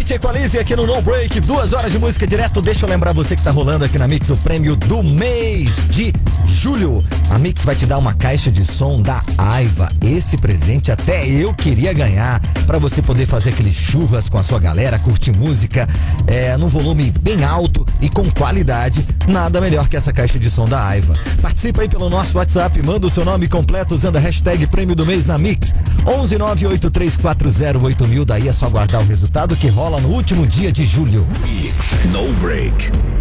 Night Equalize aqui no No Break, 2 horas de música direto. Deixa eu lembrar você que tá rolando aqui na Mix o prêmio do mês de julho. A Mix vai te dar uma caixa de som da Aiva. Esse presente até eu queria ganhar, pra você poder fazer aqueles churras com a sua galera, curtir música num volume bem alto e com qualidade. Nada melhor que essa caixa de som da Aiva. Participa aí pelo nosso WhatsApp, manda o seu nome completo usando a hashtag prêmio do mês na Mix 11983408000. Daí é só guardar o resultado que rola no último dia de julho. Mix No Break.